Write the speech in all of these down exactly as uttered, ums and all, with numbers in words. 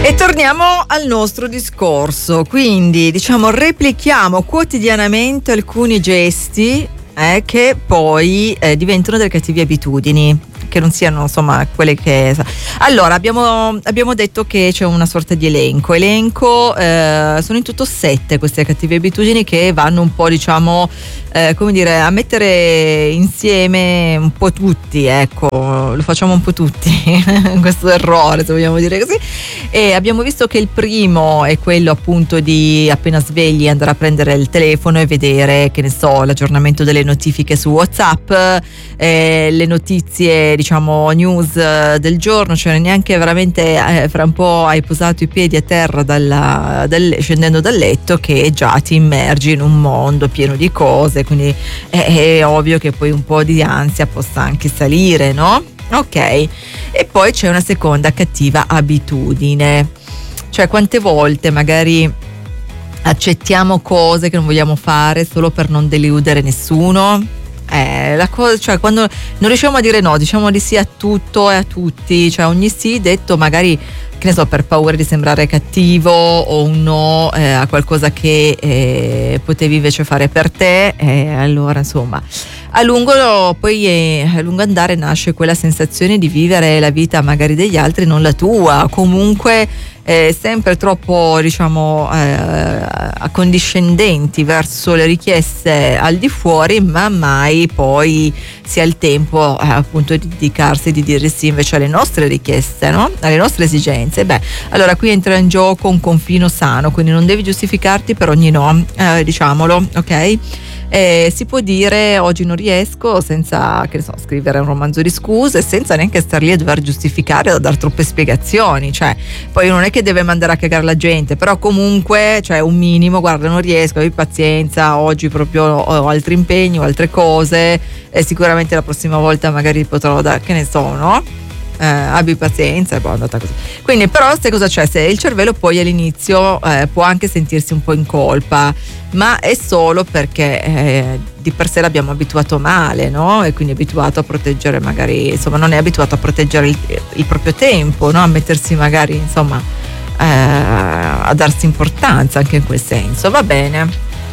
E torniamo al nostro discorso, quindi diciamo replichiamo quotidianamente alcuni gesti eh, che poi eh, diventano delle cattive abitudini, che non siano insomma quelle che... Allora abbiamo, abbiamo detto che c'è una sorta di elenco elenco eh, sono in tutto sette queste cattive abitudini che vanno un po' diciamo eh, come dire a mettere insieme un po' tutti, ecco, lo facciamo un po' tutti questo errore se vogliamo dire così. E abbiamo visto che il primo è quello appunto di appena svegli andare a prendere il telefono e vedere, che ne so, l'aggiornamento delle notifiche su WhatsApp, eh, le notizie diciamo news del giorno, cioè neanche veramente eh, fra un po' hai posato i piedi a terra dalla, dal, scendendo dal letto che già ti immergi in un mondo pieno di cose, quindi è, è ovvio che poi un po' di ansia possa anche salire, no? Ok, e poi c'è una seconda cattiva abitudine, cioè quante volte magari accettiamo cose che non vogliamo fare solo per non deludere nessuno. Eh, la cosa, cioè quando non riusciamo a dire no, diciamo di sì a tutto e a tutti, cioè ogni sì detto magari, che ne so, per paura di sembrare cattivo, o un no eh, a qualcosa che eh, potevi invece fare per te, eh, allora insomma a lungo poi eh, a lungo andare nasce quella sensazione di vivere la vita magari degli altri, non la tua, comunque eh, sempre troppo diciamo eh, accondiscendenti verso le richieste al di fuori, ma mai poi si ha il tempo eh, appunto di dedicarsi, di dire sì invece alle nostre richieste, no? Alle nostre esigenze. Beh, allora qui entra in gioco un confine sano, quindi non devi giustificarti per ogni no, eh, diciamolo, ok? Eh, si può dire oggi non riesco senza, che ne so, scrivere un romanzo di scuse, senza neanche star lì a dover giustificare o dar troppe spiegazioni, cioè poi non è che deve mandare a cagare la gente, però comunque cioè un minimo, guarda non riesco, abbi pazienza, oggi proprio ho altri impegni o altre cose e sicuramente la prossima volta magari potrò dare, che ne so, no? Eh, abbi pazienza e poi è andata così. Quindi però se cosa c'è? Se il cervello poi all'inizio eh, può anche sentirsi un po' in colpa, ma è solo perché eh, di per sé l'abbiamo abituato male, no? E quindi è abituato a proteggere magari, insomma non è abituato a proteggere il, il proprio tempo, no? A mettersi magari insomma eh, a darsi importanza anche in quel senso, va bene.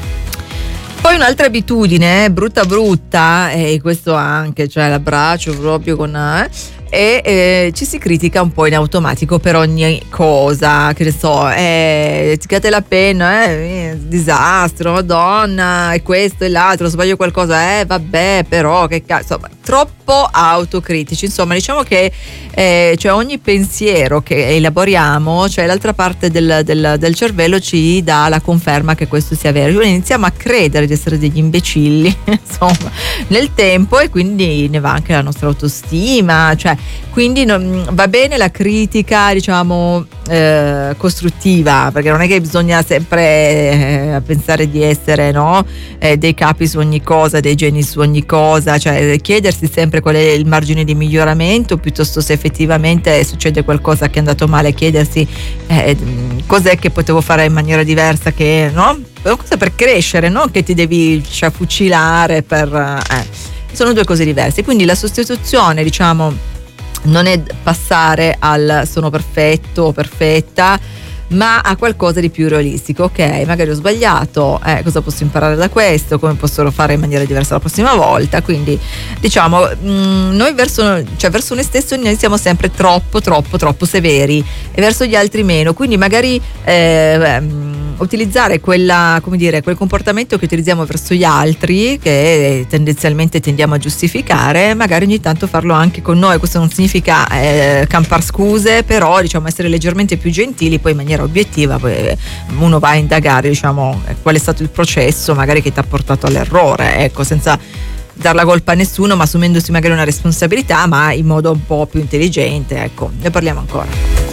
Poi un'altra abitudine, brutta brutta, e questo anche, cioè l'abbraccio proprio con... Eh, e eh, ci si critica un po' in automatico per ogni cosa, che ne so, eh, ticate la penna, eh, disastro, madonna, e questo e l'altro, sbaglio qualcosa, eh vabbè, però che cazzo, insomma, troppo autocritici, insomma diciamo che eh, cioè ogni pensiero che elaboriamo, cioè l'altra parte del, del, del cervello ci dà la conferma che questo sia vero, noi iniziamo a credere di essere degli imbecilli insomma nel tempo, e quindi ne va anche la nostra autostima, cioè quindi non, va bene la critica diciamo eh, costruttiva, perché non è che bisogna sempre eh, pensare di essere no eh, dei capi su ogni cosa, dei geni su ogni cosa, cioè chiedersi sempre qual è il margine di miglioramento, piuttosto se effettivamente succede qualcosa che è andato male, chiedersi eh, cos'è che potevo fare in maniera diversa, che no? Cosa per crescere, non che ti devi cioè, fucilare per eh. sono due cose diverse, quindi la sostituzione diciamo non è passare al sono perfetto o perfetta, ma a qualcosa di più realistico. Ok, magari ho sbagliato, eh, cosa posso imparare da questo, come posso fare in maniera diversa la prossima volta. Quindi diciamo mh, noi verso, cioè, verso noi stessi noi siamo sempre troppo troppo troppo severi e verso gli altri meno, quindi magari eh, mh, utilizzare quella, come dire, quel comportamento che utilizziamo verso gli altri, che tendenzialmente tendiamo a giustificare, magari ogni tanto farlo anche con noi. Questo non significa eh, campar scuse, però diciamo essere leggermente più gentili, poi in maniera obiettiva poi uno va a indagare diciamo qual è stato il processo magari che ti ha portato all'errore, ecco, senza dar la colpa a nessuno, ma assumendosi magari una responsabilità, ma in modo un po' più intelligente, ecco. Ne parliamo ancora.